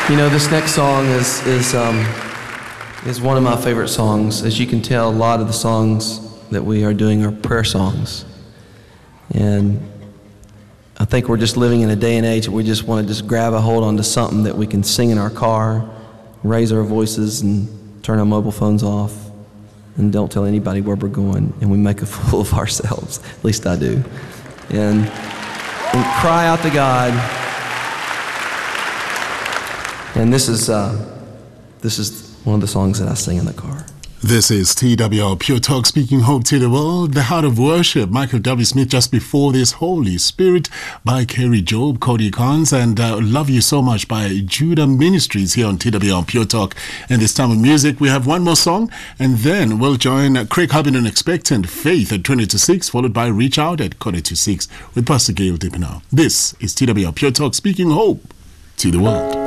You know, this next song is one of my favorite songs. As you can tell, a lot of the songs that we are doing are prayer songs. And I think we're just living in a day and age where we just want to just grab a hold onto something that we can sing in our car, raise our voices, and turn our mobile phones off, and don't tell anybody where we're going, and we make a fool of ourselves. At least I do. And cry out to God. And this is one of the songs that I sing in the car. This is TWR Pure Talk, speaking hope to the world. The Heart of Worship, Michael W. Smith. Just before this, Holy Spirit by Kerry Job, Cody Carnes, and Love You So Much by Judah Ministries here on TWR Pure Talk. And this time of music, we have one more song, and then we'll join Craig Hubin and Expectant Faith at 20 to 6, followed by Reach Out at 20 to 6 with Pastor Gail Dippenau. This is TWR Pure Talk, speaking hope to the world.